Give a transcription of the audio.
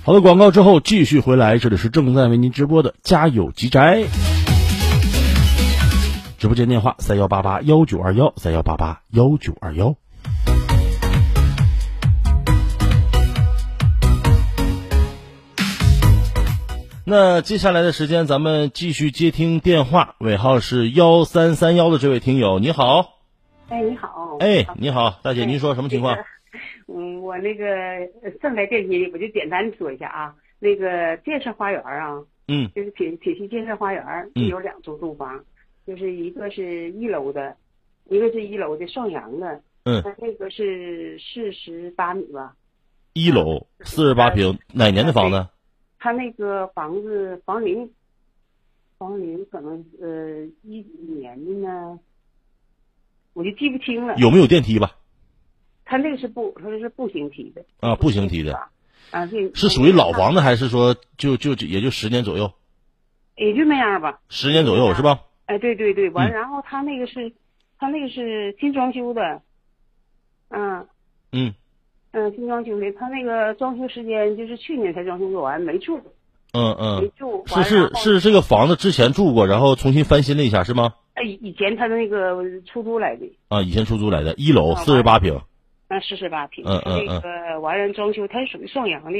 好的，广告之后继续回来，这里是正在为您直播的家有吉宅。直播间电话31881921，31881921。那接下来的时间，咱们继续接听电话，尾号是1331的这位听友，你好。 哎，你好。 哎，你好，大姐，您说什么情况？ 我那个正在电梯，我就简单说一下啊。那个建设花园啊，就是铁西建设花园，有2处住房，就是一个是1楼的，一个是1楼的双阳的，它那个是48米吧。 1楼48平，哪年的房子？ 他那个房子房龄可能一几年的呢，我就记不清了。 有没有电梯吧？ 他那个是步行梯的啊，步行梯的啊， 是属于老房子还是说也就10年左右？ 也就那样吧 ，10年左右是吧？ 哎，对，完，然后他那个是新装修的，新装修的，他那个装修时间就是去年才装修完，没住。没住。 是这个房子之前住过，然后重新翻新了一下是吗？ 以前他的那个出租来的。 啊，以前出租来的，1楼48平。 48平。那个完了装修，它是属于双阳的。